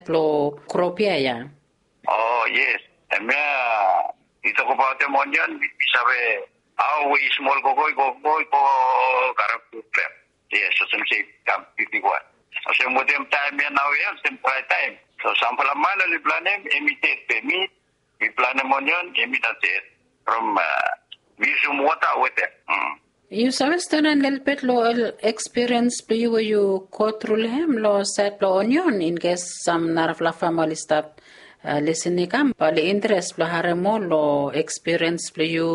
Plo cropia ya. Oh, yes. Ito ko pa mo niyan, sabi, we small ko karap problem. Yes, so some say, come, 51. So, mo dem time yan now yan, same time. So, sample man, li planem, imitate me, planem mo niyan, imitate from, visum water with it. You sabes tanan lelpet lo experience plo you go through him lo set lo onion in case some naraf la family start listening kam pali interest plo haremo lo experience plo you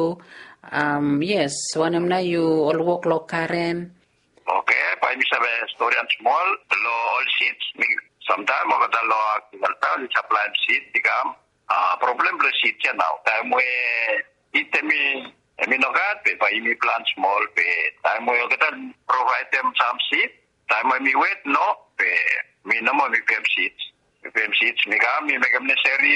yes one na you all work lo Karen. Okay, pa mi sabi story and small lo all seats. Sometimes maganda lo akita li supply seat tikam problem lo seat ya now. Time we itemi nogat pe pa imi plan small pe time we kita provide them some seat. Time we wait no pe mi no mi pem seats. Mi pem seats mi kam mi megam necessary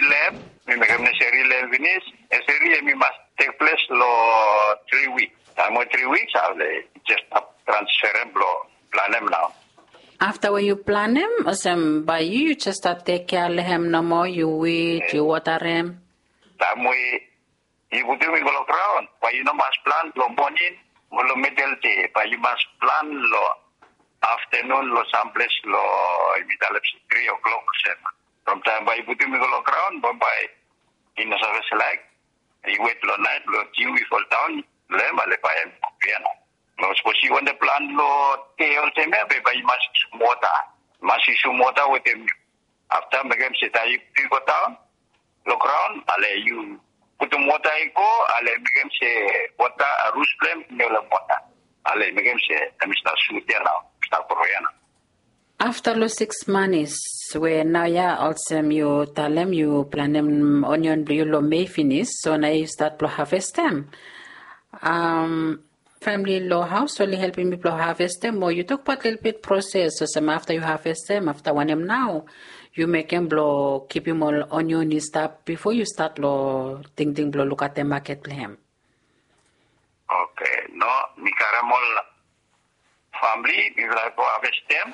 lab finish. Necessary mi must take place lo 3 weeks. Time we 3 weeks I'll just transferable plan them now. After when you plan him, by you just start take care of him no more, you wait, you water him. Time we you would do me go around, but you know must plan lo morning, lo middle day, but you must plan lo afternoon lo someplace lo middle 3 o'clock. From time by you do me go around, but by in a service like you wait lo night lo you fall down, le male pa em piano. No, suppose you want the plan lo tail same but you must issue water with him. After megam sit you go down, look around, ale you put the water go, ale megam say water a roost flame no water. Ale megam say I'm start shoot there now, start proyana. After the 6 months, when now ya also you tell them you plan them onion blue lo may finish, so now you start to harvest them. Family law house only helping me to harvest them, or you talk about a little bit process. So some after you harvest them, after one them now, you make them blow, keep them all onion and stuff before you start lo think blow look at the market plan. Okay, no, mi caramol family we will go harvest them.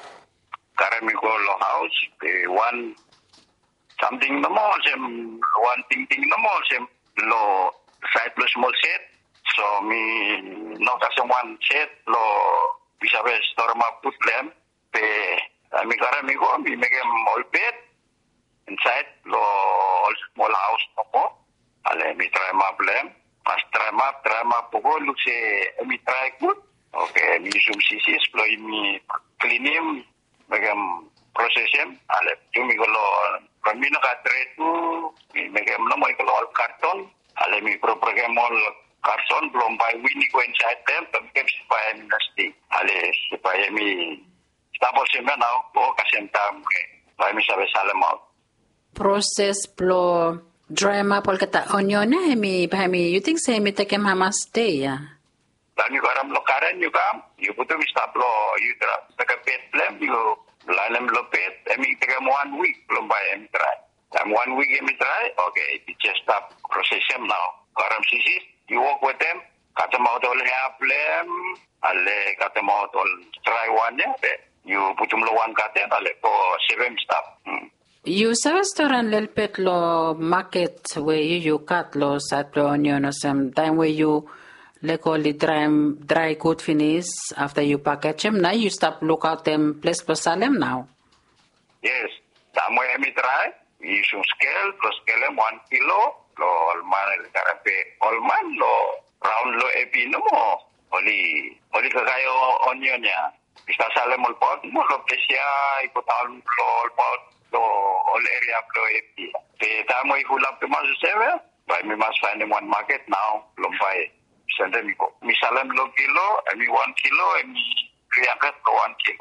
Caramel go lo house, one something no more, one thing no more, lo side plus small set. So me no kasi one set lo bisa be store ma put them pe mi karami ko mi make all bed inside lo all small house po ale mi try ma blem mas try ma po look se mi try good okay mi sum sisis lo mi cleanim magam processem ale tu mi ko lo kami no ka tretu mi magam no mo ko all carton ale mi program all carson belum by winning go inside them, but supaya industri. Ale supaya mi tapos semana now, kasi tam by mi sabi salam out. Process plo dry ma pol kata onion na mi you think say mi take mama stay ya. Tani ko aram lo karen you kam, you puto mi stop lo you tra taka pet plan you lanem lo pet, mi take 1 week belum by mi try. Time 1 week mi try, okay, it just stop processing now. Karam sisi you work with them, kata mau tol help them, ale kata mau tol try one you put them lo one kata, ale for 7 stop. You sa restaurant lelpet lo market where you cut lo sat lo onion or some time where you like all the dry good finish after you package them. Now you stop look out them place for Salem now. Yes, time where me try, you should scale plus scale them 1 kilo. Lo alman el karape alman lo round lo epino mo oli kagayo onion ya está sale mol pot mo lo pesia ikotal lo pot lo all area lo epi te tamo ihulap to mas sebe by me must find in one market now lo buy send me ko mi salam lo kilo and me 1 kilo and me kriakat lo 1 kilo.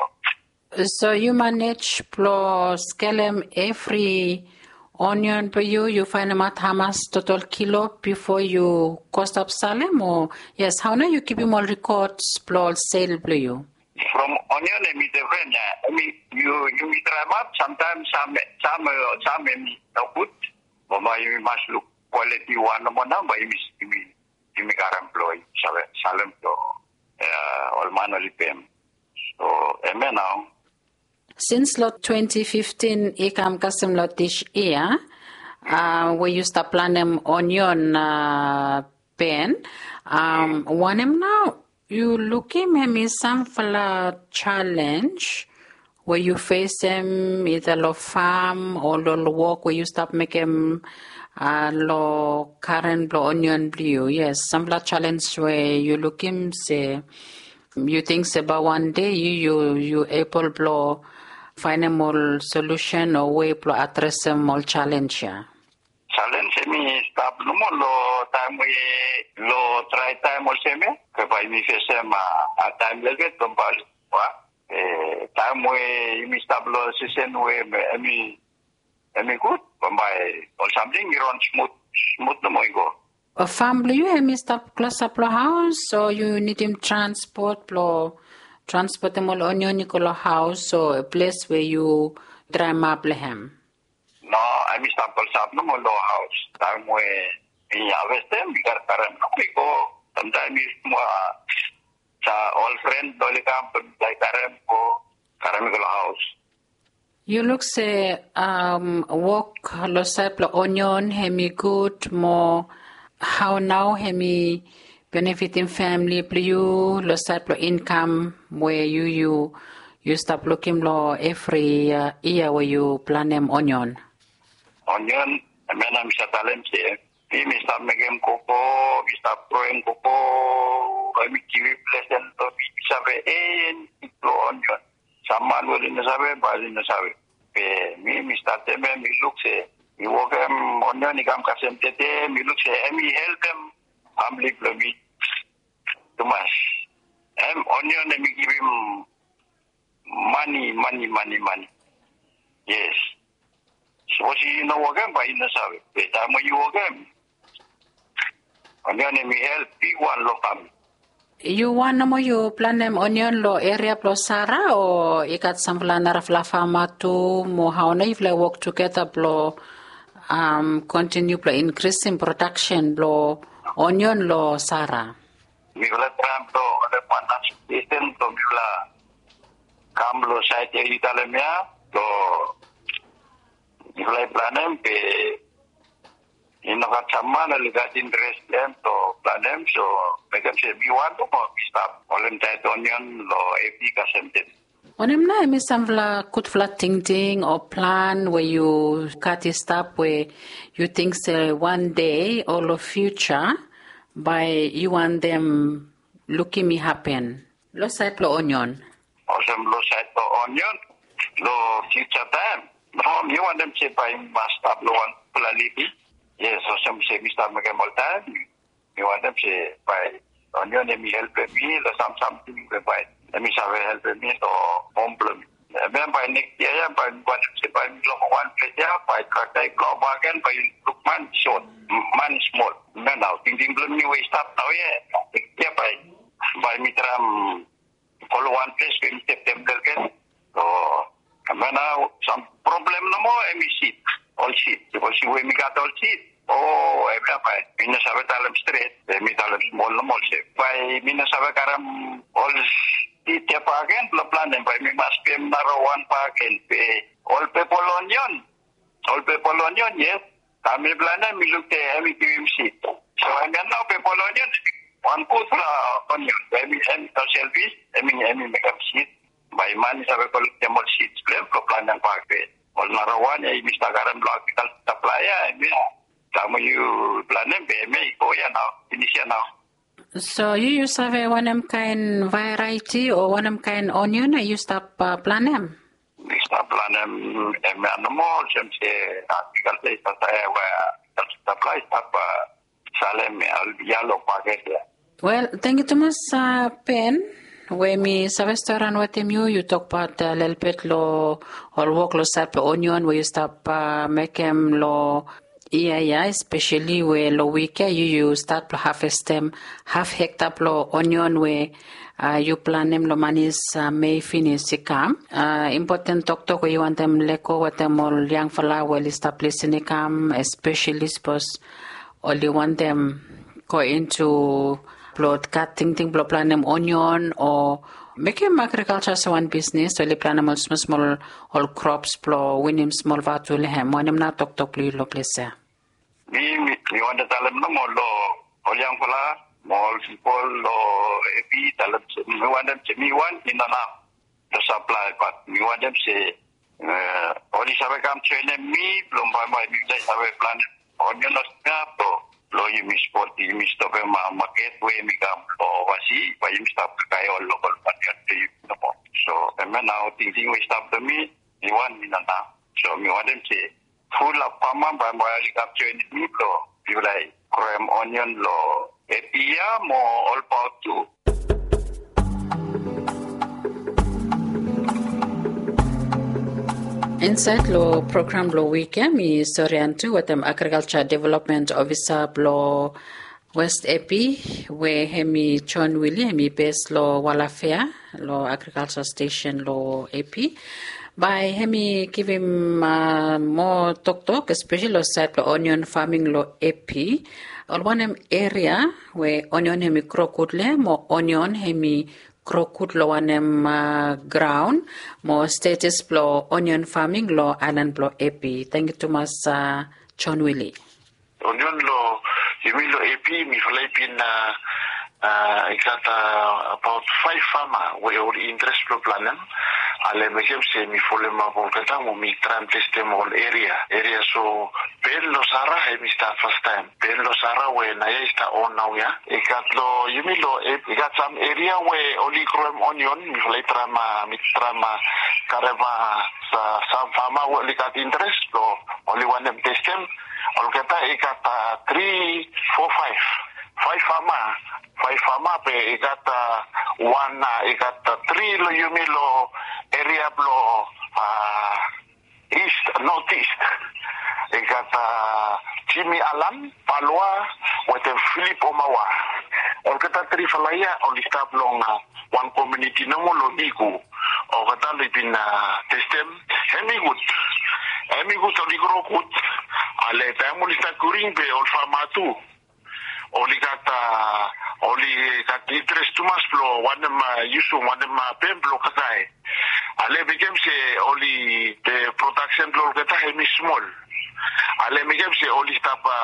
So you manage plus scale every onion per you find them at how much total kilo before you cost up Salem or yes, how now you keep them all records plus sale per you? From onion I mean different you try up sometimes some no good but you must look quality one no more number you make our employee Salem to all manually pay so now Since lot 2015, ikam kasim lot this year, where you start planning onion pen. One him now, you look him is some fella challenge where you face him either lo farm or lo work where you start making lo current lo onion blue. Yes, some fella challenge where you look him say you think about one day you able to find a more solution or way to address a more challenge. Yeah. Challenge me stop no more lo time we lo try time also me ke by me face a time lege tombal wa time we me stop lo season we me good by or something you run smooth no more go. A family you have stop close up lo house or you need him transport him all onion nicolo house or a place where you dry map him. No, I miss up no more low house. Time where in Avestem, we got current go. Sometimes more all friends, dolly camp, like Karamiko house. You look say, walk, lo sap, onion, hemi good, more, how now, hemi benefiting family, play you, lo sap, income, where you stop looking lo every year where you plant them onion. Onion, and then I'm talent here. We start making cocoa, we start growing cocoa, we give it pleasant, we save onion. Some man will in the save, but in the save. Me start them, me look say, we walk them onion, come casem tete, me look say, me help them, family me too much. Onion, me give him money. Yes. So you know again by in the South. The time when you again. Onion me help big one lo family. You want mo you plan them onion lo area plus Sara or you got some plan of la farma to mo how na if like work together blow continue to increasing production blow onion lo Sara. We will tram to the pantas system to bla cam lo site Italia to mulai planem pe inokat sama na ligat interest them to planem so mereka say biwan to stop olen tai onion lo epi kasemtet onem na mi samvla kut flat ting or plan where you cut it up where you think say one day or the future by you want them looking me happen lo site lo onion awesome lo site lo onion lo future time. No, you want them to buy must have one plalipi. Yes, so some say Mr. Magamolta. You want them to buy onion and me help me, or something we buy. Let me have help me or home plum. Then by next year, by one to buy one player, by Kartai Glow bargain, by man short, man small. Now, thinking blue me way stop now, yeah. Yeah, by Mitram, follow one place, we step them again. So, and now some problem no more, all shit. Because we got all shit. Oh, everybody. Mina sabe talam straight, mi talam small no more. By mina sabe karam all shit ya pagen, plan them by me must pay naro one pagen pay all people onion. All people onion, yes. Kami plan mi look te mi give shit. So I now people onion. One put onion. By me and selfish, make up shit. By man sabe kalau temol sheets claim pro plan ng paket. All narawan ay mistagaran block tal taplaya ay kamu you plan ng BMA ko yan now. Finish yan now. So you use have one kind variety or one kind onion or you stop plan them? We stop plan them ano mo siyem si article place saya where supply stop salem yellow packet. Well, thank you too much, Pen. When me Sylvester and what you talk about a little bit lo or work lo sap onion where you stop make them lo especially where lo week you start to harvest them half hectare lo onion where you plan them lo manis may finish come important talk where you want them leko what them all young fella well established in come especially suppose only want them go into plot cutting thing plot plan them onion or Became agriculture so one business, so le plan small all crops plo winim small vatu lehem, wanim na tok lu lo place. Mi want to tell them no more Oliang Pala, more people lo epi tell me want them to me one in the the supply, but we want them say Oli sabe kam train me, plum by my big sabe plan onion of lo you miss sport, you miss stop market way me come or wasi, but you stop kaya all local market to you. So and now thinking we stop the me, you want me now. So me want them say full of farmer by my capture me lo, you like cream onion lo, epia more all part too. Inside lo program lo weekend mi soriantu watem agriculture development officer lo West Epi we hemi John Willie hemi base lo Walafea lo agriculture station lo Epi by hemi give him more talk especially lo site lo onion farming lo Epi or one area where onion hemi crocodile mo onion hemi crocod lo anem ground mo status plo onion farming lo island plo Epi. Thank you too much John Willie. Onion lo yumi lo Epi mi Philippine exact about 5 farmer we all interest pro planem ale mekem se mi folema volkata mo mi tram testem all area so ben lo sara he mi sta first time ben lo sara we na ya sta on now ya ikat lo yumi lo ikat some area we only crop onion mi trama kareva sa some farmer we ikat interest lo only one them testem all kata ikat 3 4 5 farmer pe ikat one ikat 3 lo yumi lo area blo east northeast ikat Jimmy Alam Palwa with Philip Omawa or kata 3 falaya on stab long one community no mo lo diku o kata lipin testem hemi good oli grokut ale tamu lista kuring be ol famatu oli kat interest too much blo one yusu one pemblo kakai ale became se oli the production blo kata hemi small ale became se oli tapa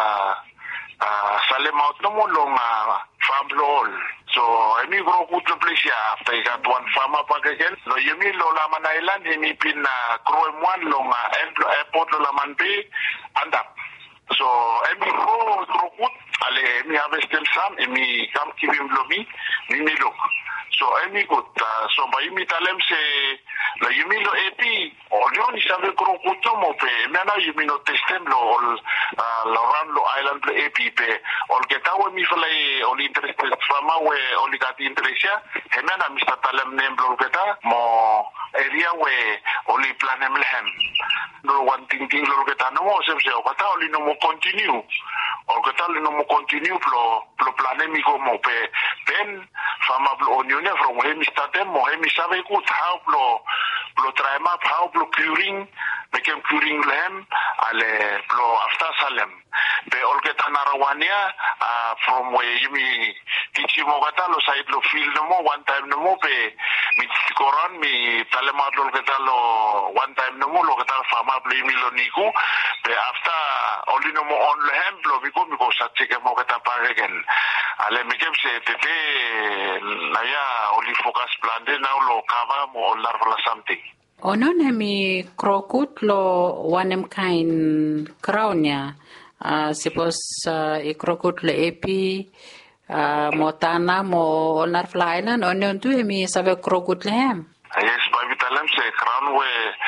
salem out no mo long farm blo so hemi grow good place ya after got one farmer pa again lo yemi lo la manailan hemi pin grow one long airport lo la manbe andap so emi grow good ale emi harvest them some emi kam kibim lomi ni look so emi good so by mi talem se la yumi lo Epi olion isabe grow good to mo pe mena yumi no testem lo ran lo island lo Epi pe ol ketawe mi falai ol interested fama we ol gat interestia hemena mi talem nem lo keta mo area we ol planem lehem no one thing lo keta no mo se kata ol no mo continue o kata no mo continue pro planem mi como pe ben fama lo onion from hemi statem mo hemi sabe good how lo try map how lo curing became curing lehem ale lo after salem pe olgeta narawania from where yumi tichi mo kata lo side lo field no mo one time no mo pe mi koran mi talema lo kata lo one time no mo lo kata fama bli mi lo niku pe after only no mo on lehem lo biko mi ko satche ke mo kata pa again ale mi kem se tete naya only focus plan de now lo kava mo lar for something onon hemi crocod lo wanem kain crownya suppose i crocod le Epi mo tana mo lar flynan onon tu hemi sabe crocod lehem yes by vitalem se crown we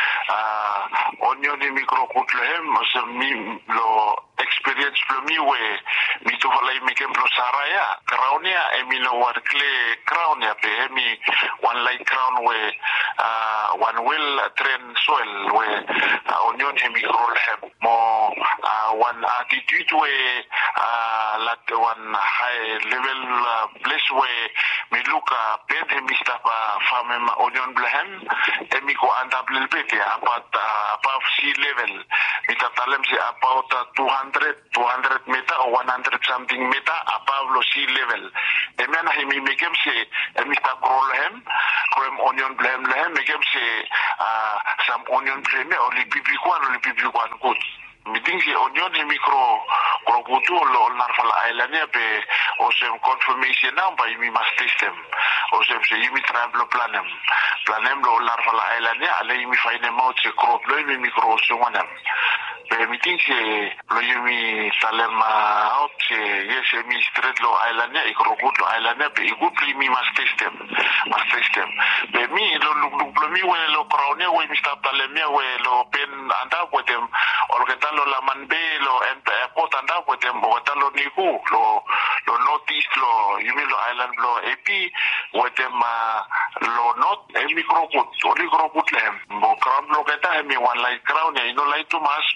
onion ni crocod lehem so mi lo experience lo mi we mi to valai mi kem pro saraya crownia emi no war kle crownia pe emi one light crown we one well train soil we onion emi crowlem mo one attitude we like one high level place we mi look pen emi staff farm onion blehem emi ko andable pete about above sea level mitatalem se about 200 meter or 100 something meter above the sea level. Emena himi mekem se Mr. Krolhem, onion blem lehem, mekem se some onion blem or lipipikwan good. Meeting the onion micro Krogutu or Narfala Island be or some confirmation now by me must system or some say you travel planem lo Narfala Island, allow me find them out, crop, micro sumanam. Meeting the Loyumi Salem out, yes, me straight low island, Ikrogut Island, be good me must system. Be me look me when lo crown, when Mr. Palemia, where lo pen and up with them, or Getalo Lamanbelo and airport and up with them, or Getalo Niku, lo northeast lo, you mean lo island lo AP, with them lo not a microgut, only crocut them, Mokram lo geta me one like crown, you know, like too much,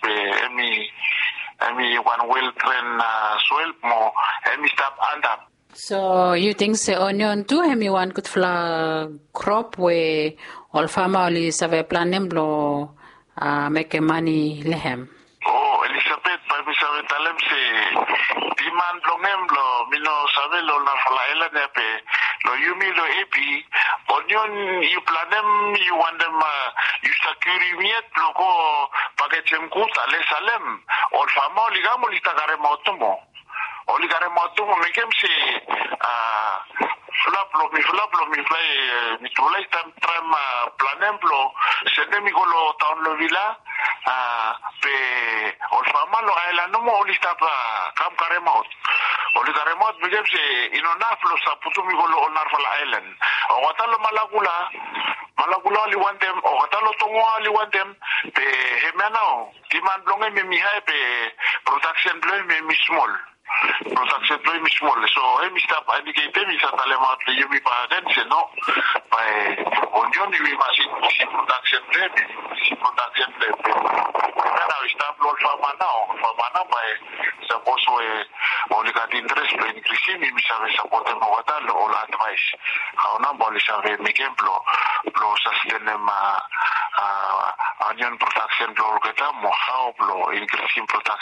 one well trained soil more, stop and up. So you think the onion too? One could fla crop where all family save planem lo make money lehem. Oh, Elizabeth, by Miss Talem say demand longem lo mino save lo na fala ela nepe lo yumi lo epi onion you planem you want them you secure miet lo ko pagetem kuta le salem all family gamo li tagare motomo. Oligare motomo mekem se flap lo mi play mi trolay tam tram planemplo se mi golo town lo villa pe ol fama lo ala no mo lista pa kam karemot oligare mot mekem se inonaflo sa putu mi golo onar fala island o watalo malagula li wantem o watalo tongo li wantem pe hemenao timan blonge mi hai pe production blonge mi small production play mi small so mi stop indicate mi sa talema le yumi pa den se no pa onion ni machine production play now stop lo fa mana pa suppose only got interest in increase mi sa support mo wata lo advice how na boli sa mi kemplo lo sustain onion production lo keta mo how lo increase production